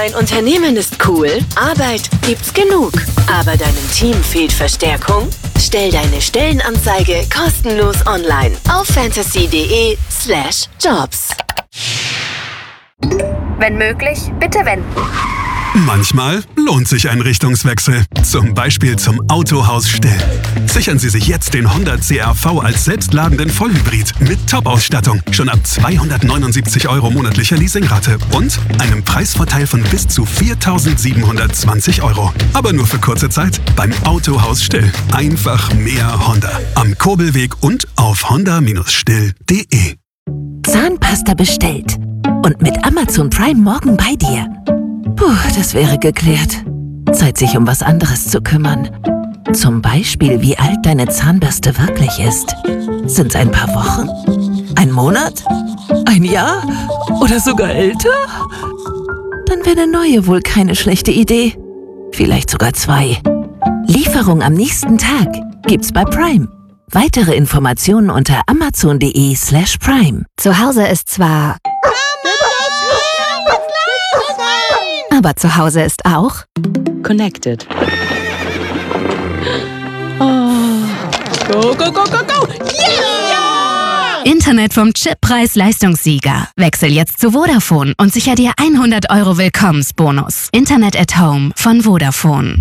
Dein Unternehmen ist cool, Arbeit gibt's genug, aber deinem Team fehlt Verstärkung? Stell deine Stellenanzeige kostenlos online auf fantasy.de/jobs. Wenn möglich, bitte wenden. Manchmal lohnt sich ein Richtungswechsel. Zum Beispiel zum Autohaus Still. Sichern Sie sich jetzt den Honda CR-V als selbstladenden Vollhybrid mit Top-Ausstattung. Schon ab 279 € monatlicher Leasingrate und einem Preisvorteil von bis zu 4.720 €. Aber nur für kurze Zeit beim Autohaus Still. Einfach mehr Honda. Am Kurbelweg und auf honda-still.de. Zahnpasta bestellt. Und mit Amazon Prime morgen bei dir. Puh, das wäre geklärt. Zeit, sich um was anderes zu kümmern. Zum Beispiel, wie alt deine Zahnbürste wirklich ist. Sind's ein paar Wochen? Ein Monat? Ein Jahr? Oder sogar älter? Dann wäre eine neue wohl keine schlechte Idee. Vielleicht sogar 2. Lieferung am nächsten Tag gibt's bei Prime. Weitere Informationen unter amazon.de/prime. Zu Hause ist zwar... Aber zu Hause ist auch... Connected. Go, go, go, go, go! Yeah! Internet vom Chippreis-Leistungssieger. Wechsel jetzt zu Vodafone und sicher dir 100 € Willkommensbonus. Internet at Home von Vodafone.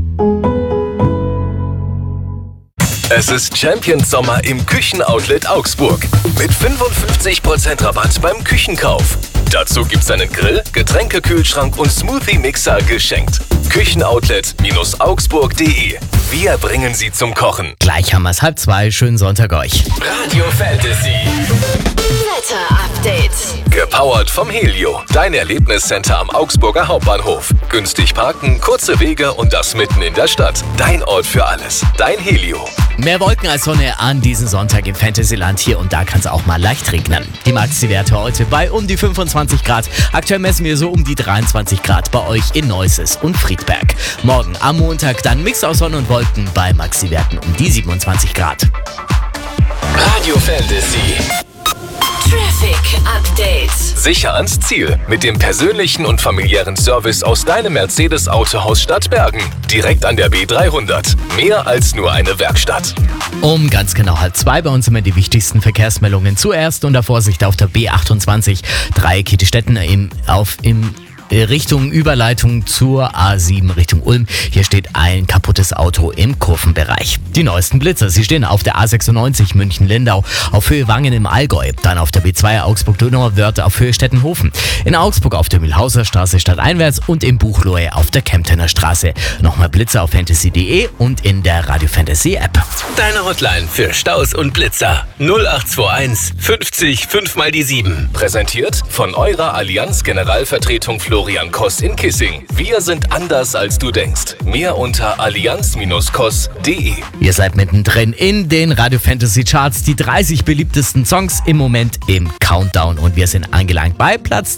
Es ist Champions Sommer im Küchenoutlet Augsburg. Mit 55% Rabatt beim Küchenkauf. Dazu gibt's einen Grill, Getränkekühlschrank und Smoothie-Mixer geschenkt. Küchenoutlets-augsburg.de. Wir bringen Sie zum Kochen. Gleich haben wir's 1:30. Schönen Sonntag euch. Radio Fantasy. Wetter-Update. Gepowert vom Helio. Dein Erlebniscenter am Augsburger Hauptbahnhof. Günstig parken, kurze Wege und das mitten in der Stadt. Dein Ort für alles. Dein Helio. Mehr Wolken als Sonne an diesem Sonntag im Fantasyland. Hier und da kann es auch mal leicht regnen. Die Maxi-Werte heute bei um die 25 Grad. Aktuell messen wir so um die 23 Grad bei euch in Neuses und Friedberg. Morgen am Montag dann Mix aus Sonne und Wolken bei Maxi-Werten um die 27 Grad. Radio Fantasy. Traffic Update. Sicher ans Ziel mit dem persönlichen und familiären Service aus deinem Mercedes-Autohaus Stadtbergen. Direkt an der B300. Mehr als nur eine Werkstatt. Um ganz genau 1:30 bei uns immer die wichtigsten Verkehrsmeldungen. Zuerst unter Vorsicht auf der B28 Dreieck Städten in Richtung Überleitung zur A7 Richtung Ulm. Hier steht ein kaputtes Auto im Kurvenbereich. Die neuesten Blitzer, sie stehen auf der A96 München-Lindau, auf Höhe Wangen im Allgäu, dann auf der B2 Augsburg-Donauwörth auf Höhe Stettenhofen, in Augsburg auf der Mühlhauser Straße stadteinwärts und in Buchloe auf der Kemptener Straße. Nochmal Blitzer auf fantasy.de und in der Radio Fantasy App. Deine Hotline für Staus und Blitzer 0821 50 5 mal die 7. Präsentiert von eurer Allianz Generalvertretung Florian Koss in Kissing. Wir sind anders als du denkst. Mehr unter allianz-koss.de. Ihr seid mittendrin in den Radio Fantasy Charts. Die 30 beliebtesten Songs im Moment im Countdown und wir sind angelangt bei Platz